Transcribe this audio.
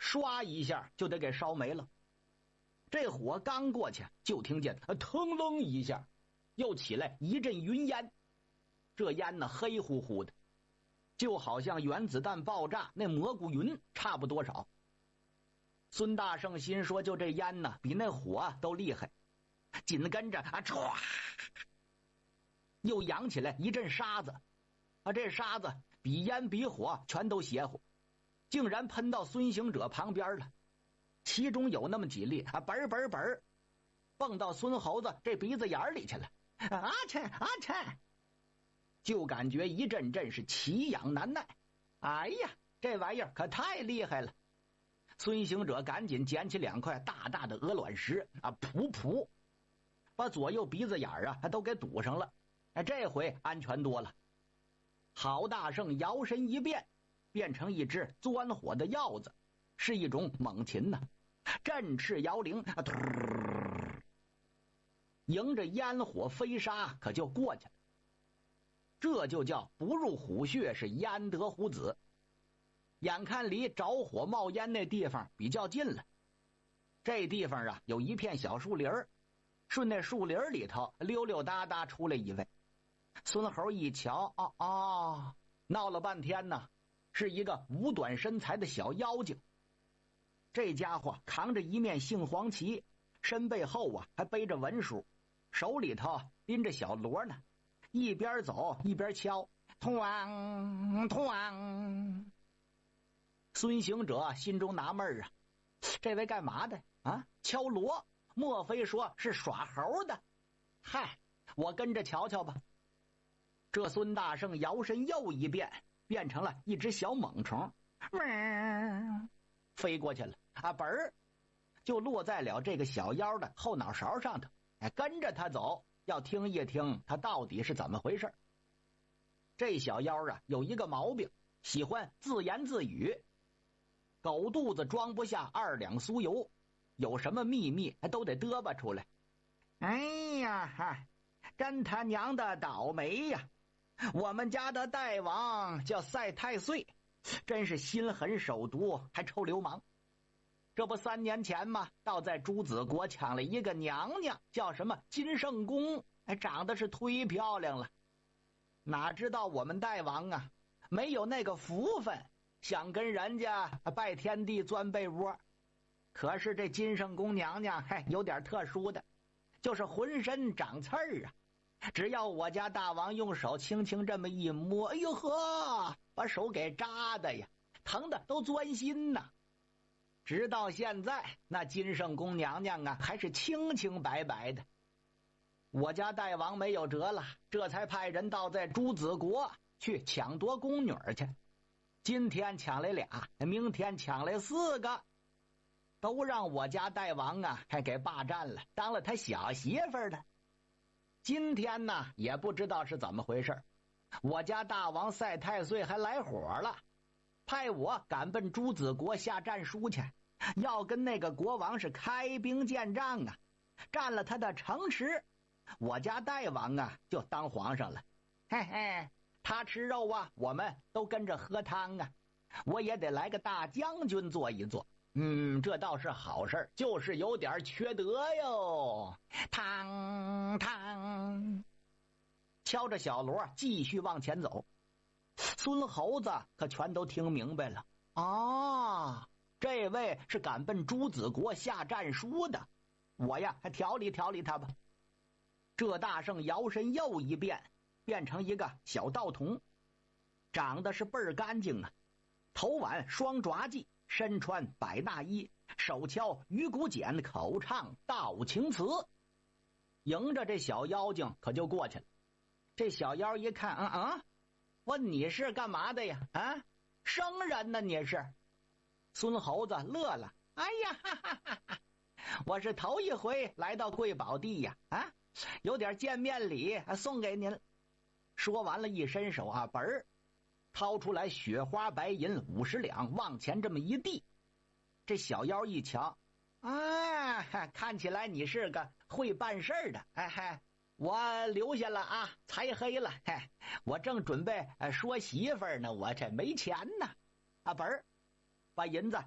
唰一下就得给烧没了。这火刚过去，就听见腾楞一下，又起来一阵云烟。这烟呢，黑乎乎的，就好像原子弹爆炸那蘑菇云差不多少。孙大圣心说，就这烟呢，比那火都厉害。紧跟着唰，又扬起来一阵沙子。这沙子比烟比火全都邪乎，竟然喷到孙行者旁边了。其中有那么几粒嘣嘣嘣，蹦到孙猴子这鼻子眼里去了。啊切啊切，就感觉一阵阵是奇痒难耐。哎呀，这玩意儿可太厉害了！孙行者赶紧捡起2块大大的鹅卵石噗噗，把左右鼻子眼都给堵上了。这回安全多了。郝大圣摇身一变，变成一只钻火的鹞子，是一种猛禽呢，振翅摇铃，迎着烟火飞沙可就过去了。这就叫不入虎穴，是焉得虎子。眼看离着火冒烟那地方比较近了，这地方有一片小树林，顺那树林里头溜溜达达出来一位。孙猴一瞧，闹了半天呢，是一个五短身材的小妖精。这家伙扛着一面杏黄旗，身背后还背着文书，手里头拎着小锣呢，一边走一边敲，咚咚。孙行者心中纳闷这位干嘛的敲锣，莫非说是耍猴的？嗨，我跟着瞧瞧吧。这孙大圣摇身又一变，变成了一只小猛虫，飞过去了本儿就落在了这个小妖的后脑勺上头。跟着他走，要听一听他到底是怎么回事。这小妖有一个毛病，喜欢自言自语，狗肚子装不下2两酥油，有什么秘密都得嘚吧出来。哎呀，真他娘的倒霉呀！我们家的大王叫赛太岁，真是心狠手毒，还臭流氓。这不3年前吗？倒在朱子国抢了一个娘娘，叫什么金圣宫，长得是忒漂亮了。哪知道我们大王没有那个福分，想跟人家拜天地钻被窝。可是这金圣宫娘娘有点特殊的，就是浑身长刺儿只要我家大王用手轻轻这么一摸，哎呦呵，把手给扎的呀，疼的都钻心呐。直到现在，那金圣宫娘娘还是清清白白的。我家大王没有辙了，这才派人到在朱子国去抢夺宫女去。今天抢来2，明天抢来4个，都让我家大王还给霸占了，当了他小媳妇儿的。今天呢，也不知道是怎么回事，我家大王赛太岁还来火了，派我赶奔朱子国下战书去，要跟那个国王是开兵见仗占了他的城池，我家大王就当皇上了。嘿嘿，他吃肉我们都跟着喝汤我也得来个大将军做一做。这倒是好事，就是有点缺德哟。汤汤，敲着小锣继续往前走。孙猴子可全都听明白了这位是赶奔朱子国下战书的，我还调理调理他吧。这大圣摇身又一变，变成一个小道童，长得是倍儿干净头挽双爪髻，身穿百大衣，手敲鱼骨剪，口唱道情词。迎着这小妖精可就过去了。这小妖一看问你是干嘛的呀生人呢你是？孙猴子乐了，哎呀我是头一回来到贵宝地呀有点见面礼送给您。说完了，一伸手本儿掏出来雪花白银50两，往前这么一递。这小妖一瞧看起来你是个会办事的，我留下了财黑了，我正准备说媳妇儿呢，我这没钱呢本儿把银子